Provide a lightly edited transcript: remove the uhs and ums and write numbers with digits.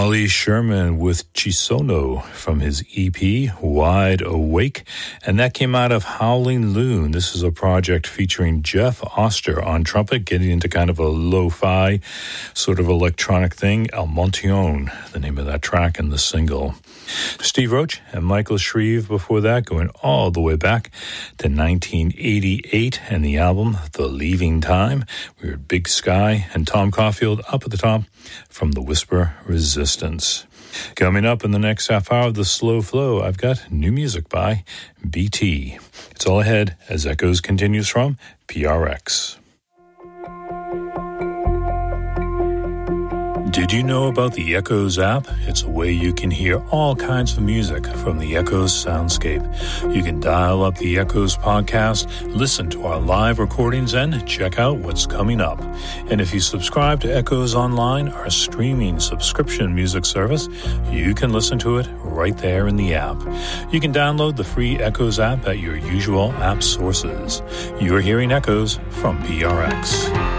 Ollie Sherman with Chisono from his EP, Wide Awake, and that came out of Howling Loon. This is a project featuring Jeff Oster on trumpet, getting into kind of a lo-fi sort of electronic thing. El Montion, the name of that track and the single. Steve Roach and Michael Shreve before that, going all the way back to 1988 and the album The Leaving Time. We heard Big Sky and Tom Caulfield up at the top from The Whisper Resistance. Coming up in the next half hour of the Slow Flow, I've got new music by BT. It's all ahead as Echoes continues from PRX. Did you know about the Echoes app? It's a way you can hear all kinds of music from the Echoes soundscape. You can dial up the Echoes podcast, listen to our live recordings, and check out what's coming up. And if you subscribe to Echoes Online, our streaming subscription music service, you can listen to it right there in the app. You can download the free Echoes app at your usual app sources. You're hearing Echoes from PRX.